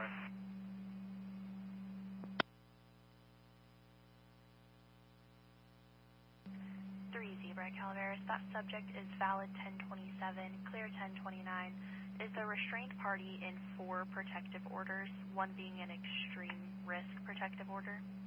Three Zebra Calaveras. That subject is valid 1027, clear 1029. Is a restrained party in 4 protective orders, one being an extreme risk protective order.